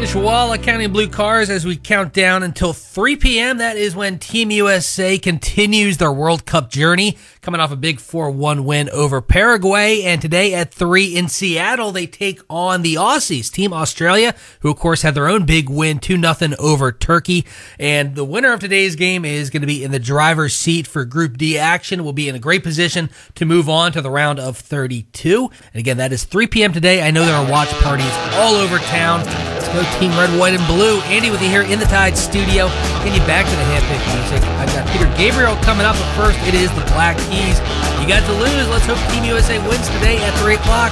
Ishawala County Blue Cars as we count down until 3 p.m. That is when Team USA continues their World Cup journey, coming off a big 4-1 win over Paraguay. And today at 3 in Seattle, they take on the Aussies, Team Australia, who of course had their own big win, 2-0 over Turkey. And the winner of today's game is going to be in the driver's seat for Group D action. Will be in a great position to move on to the round of 32. And again, that is 3 p.m. today. I know there are watch parties all over town. Let's go Team Red, White, and Blue. Andy with you here in the Tide studio. Getting you back to the handpicked music. I've got Peter Gabriel coming up, but first it is the Black Keys. You got to lose. Let's hope Team USA wins today at 3 o'clock.